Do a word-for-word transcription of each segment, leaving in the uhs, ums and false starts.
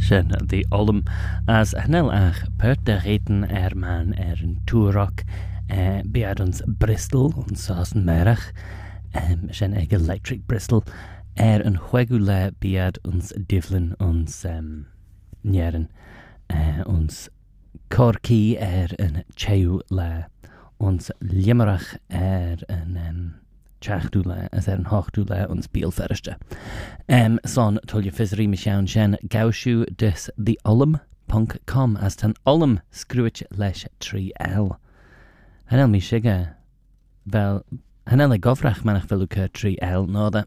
Sin the Ollum as hnel ach pert de reten er man er een toerok uh, bead ons Bristol ons sasen merach um, sin eg electric Bristol er een huegule bead ons divlin ons um, njeren uh, ons Corky er een cheu le ons Limmerach er een um, Tjachtúle as er een hochtúle ons bielferste. Um, son tol je fysri misjaun shen gaushu dus the ollum punk com as tan ollum screwich lesh tri l. Hanel mi shiga vel hanel e gofrach manach veluka tri l noda.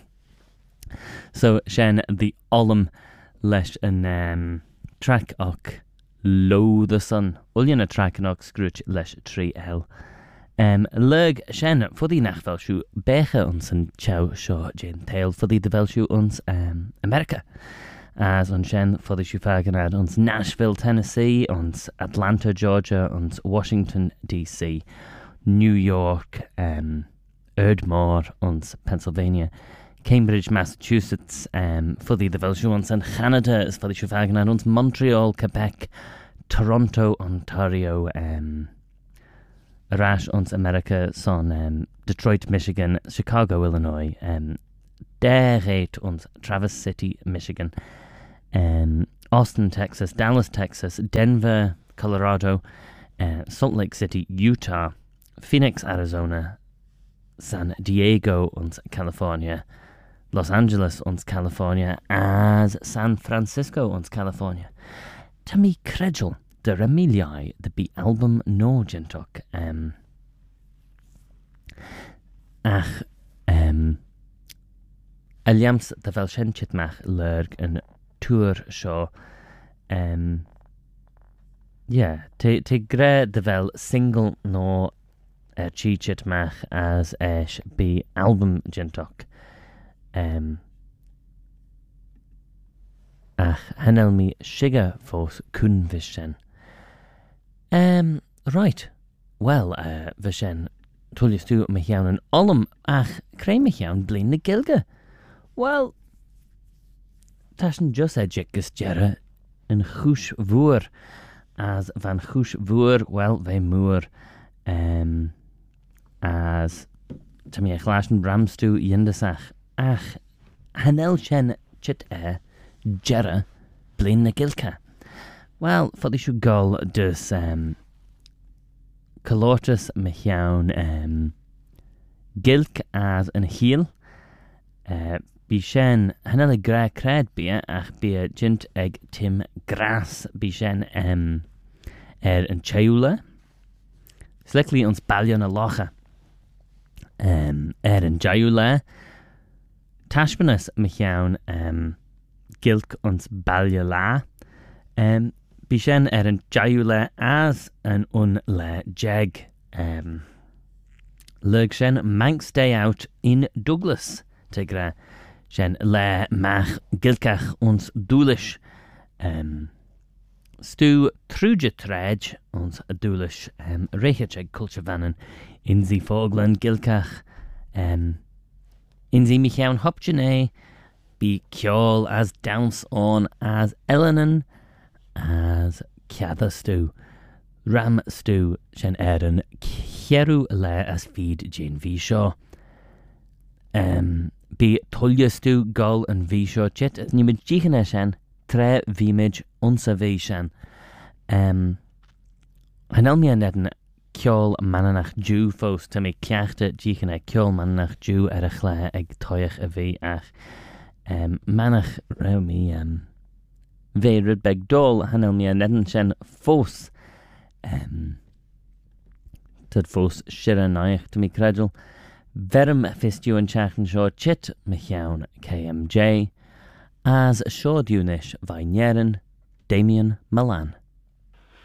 So shen the ollum lesh an um, track ok lo the sun. Ullian a track an ok screwich lesh tri l. Um, Lug shen fuddy nach vel shu beche ons en chow shaw jane tail fuddy de vel shu ons um, America as on shen fuddy shu fagan ad ons Nashville, Tennessee, ons Atlanta, Georgia, ons Washington D C, New York, um, Erdmore, ons Pennsylvania, Cambridge, Massachusetts, um, fuddy de vel shu ons en Canada is fuddy shu fagan ad ons Montreal, Quebec, Toronto, Ontario, um Rash ons America son um, Detroit, Michigan, Chicago, Illinois, um, Dereit ons Traverse City, Michigan, um, Austin, Texas, Dallas, Texas, Denver, Colorado, uh, Salt Lake City, Utah, Phoenix, Arizona, San Diego ons California, Los Angeles ons California, as San Francisco ons California. Tammy Credgel. Der Emiliai, the be album no gentok. Um, ach, um, Eliams the Velschenchitmach lurg an tour show. Um, yeah, te te gre the vel single no er chichitmach as esh be album gentok. Um, ach, hanel mi shiga fos kunvishen. Um, right. Well, uh, Vishen, tullis tu michiaun an ollum ach crei michiaun blin na gilga. Well, tashin just edgik gus jera in chush voer as van chush voer, well, ve moer, um, as tami ach lashen bramstu yindasach ach hanel shen chit e jera blin na gilka. Well, for the should go dus um Calotus michiaun um gilk as an heel uh bishen hanele gra cred bia ach bia jint eg tim gras bishen um er an chaula slickly ons ballion a locha um er an jaula tashmanas michiaun um gilk ons ballia um Bishen er an jayule as an un le jeg. Um, Lurg shen manx day out in Douglas. Tegra shen le mach gilkach ons doolish. Um, stu truge trej ons doolish. Um, Reichacheg culture vannen in zi foglen gilkach. Um, in zi michiaun hopjene be kjol as downs on as Elenan. As Kiatha stew, Ram stew, shen Eren, Kieru le as feed Jane Vishaw. Um, be Tulya stew, Gull and Vishaw chit, as nimid jichene shen, tre vimage unsa vishan. Um, Hanelmi an eden, Kjol mananach Jew fos, to me kiachte jichene Kjol mananach Jew er a chle eg toyach a vi ach. Um, manach raumi, um, Ve rudbeg dol hanel mi an shen fos um, Tad fos shira naich to mi credel Verum fistu an chachen shaw chit michiaun K M J As shaw dunish vai Damien Milan.